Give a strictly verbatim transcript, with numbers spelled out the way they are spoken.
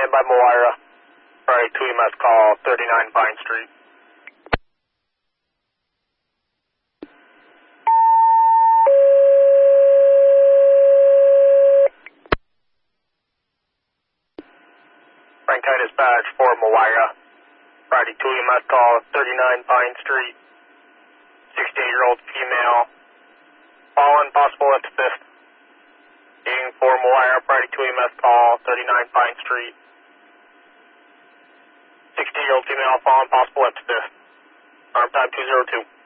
Stand by Moira. Friday two E M S call, thirty-nine Pine Street. Frank High Dispatch for Moira. Friday two E M S call, thirty-nine Pine Street. sixty-eight-year-old female. Fallen, possible at the fifth. Being for Moira, Friday two E M S call, thirty-nine Pine Street. sixty-eight-year-old female, fallen, possible at the fifth. Arm time two zero two.